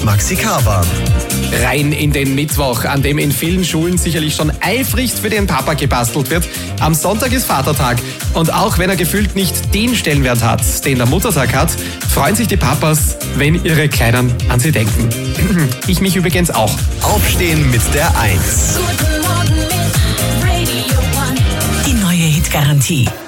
Maxi Kaban. Rein in den Mittwoch, an dem in vielen Schulen sicherlich schon eifrigst für den Papa gebastelt wird. Am Sonntag ist Vatertag und auch wenn er gefühlt nicht den Stellenwert hat, den der Muttertag hat, freuen sich die Papas, wenn ihre Kleinen an sie denken. Ich mich übrigens auch. Aufstehen mit der 1. Guten Morgen mit Radio One. Die neue Hitgarantie.